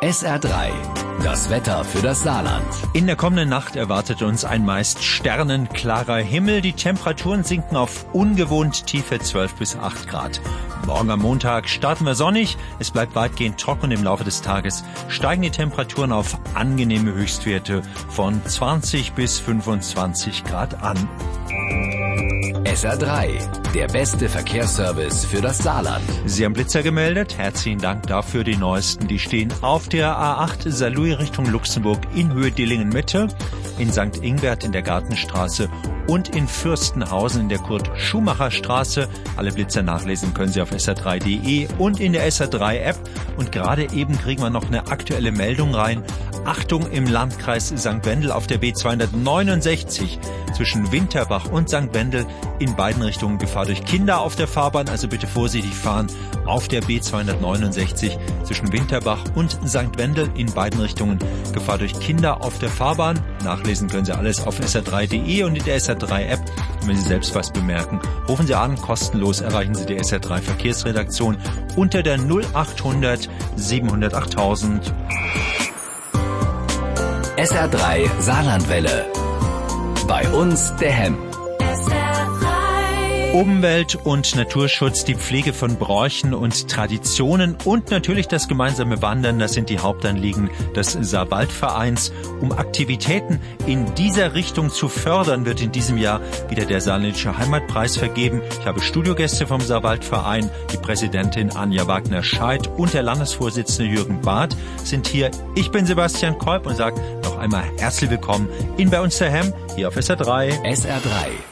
SR3, das Wetter für das Saarland. In der kommenden Nacht erwartet uns ein meist sternenklarer Himmel. Die Temperaturen sinken auf ungewohnt tiefe 12 bis 8 Grad. Morgen am Montag starten wir sonnig. Es bleibt weitgehend trocken. Im Laufe des Tages steigen die Temperaturen auf angenehme Höchstwerte von 20 bis 25 Grad an. SR3, der beste Verkehrsservice für das Saarland. Sie haben Blitzer gemeldet. Herzlichen Dank dafür. Die neuesten, die stehen auf der A8 Saarlouis Richtung Luxemburg in Höhe Dillingen-Mitte, in St. Ingbert in der Gartenstraße und in Fürstenhausen in der Kurt-Schumacher-Straße. Alle Blitzer nachlesen können Sie auf sr3.de und in der SR3-App. Und gerade eben kriegen wir noch eine aktuelle Meldung rein. Achtung, im Landkreis St. Wendel auf der B269 zwischen Winterbach und St. Wendel in beiden Richtungen Gefahr durch Kinder auf der Fahrbahn. Also bitte vorsichtig fahren auf der B269 zwischen Winterbach und St. Wendel in beiden Richtungen Gefahr durch Kinder auf der Fahrbahn. Nachlesen können Sie alles auf sr3.de und in der SR3-App. Und wenn Sie selbst was bemerken, rufen Sie an, kostenlos erreichen Sie die SR3 Verkehrsredaktion unter der 0800 700 8000. SR3 Saarlandwelle. Bei uns der Hemm. Umwelt- und Naturschutz, die Pflege von Bräuchen und Traditionen und natürlich das gemeinsame Wandern, das sind die Hauptanliegen des Saarwaldvereins. Um Aktivitäten in dieser Richtung zu fördern, wird in diesem Jahr wieder der Saarländische Heimatpreis vergeben. Ich habe Studiogäste vom Saarwaldverein, die Präsidentin Anja Wagner-Scheid und der Landesvorsitzende Jürgen Barth sind hier. Ich bin Sebastian Kolb und sage noch einmal herzlich willkommen in Bei uns der Hemm hier auf SR3. SR3.